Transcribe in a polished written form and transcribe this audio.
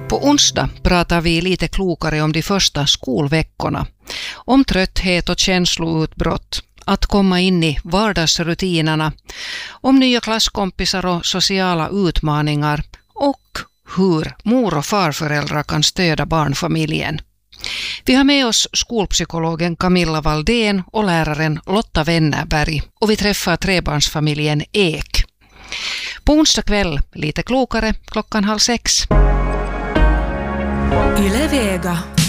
På onsdag pratar vi lite klokare om de första skolveckorna. Om trötthet och känsloutbrott, att komma in i vardagsrutinerna, om nya klasskompisar och sociala utmaningar och hur mor- och farföräldrar kan stödja barnfamiljen. Vi har med oss skolpsykologen Camilla Valdén och läraren Lotta Wennerberg och vi träffar trebarnsfamiljen Ek. På onsdag kväll lite klokare 5:30. Yle Vega.